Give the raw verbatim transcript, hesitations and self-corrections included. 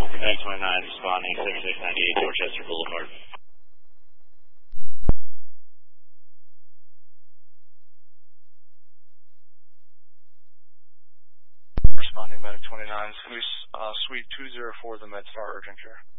Medic twenty-nine responding, seventy-six ninety-eight Dorchester Boulevard. Responding Medic twenty-nine, Suite, uh, suite two oh four, the MedStar urgent care.